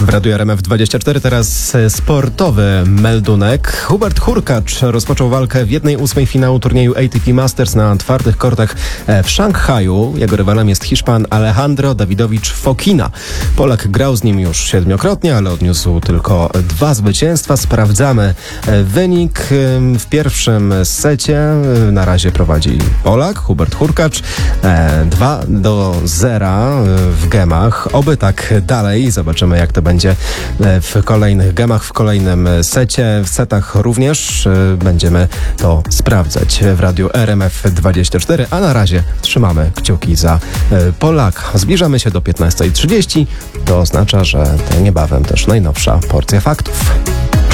W Radiu RMF24 teraz sportowy meldunek. Hubert Hurkacz rozpoczął walkę w 1/8 finału turnieju ATP Masters na twardych kortach w Szanghaju. Jego rywalem jest Hiszpan Alejandro Davidovich Fokina. Polak grał z nim już 7-krotnie, ale odniósł tylko 2 zwycięstwa. Sprawdzamy wynik. W pierwszym secie na razie prowadzi Polak, Hubert Hurkacz. 2-0 w gemach. Oby tak dalej. Zobaczymy, jak to będzie w kolejnych gemach, w kolejnym secie. W setach również będziemy to sprawdzać w Radiu RMF24, a na razie trzymamy kciuki za Polaka. Zbliżamy się do 15:30. To oznacza, że niebawem też najnowsza porcja faktów.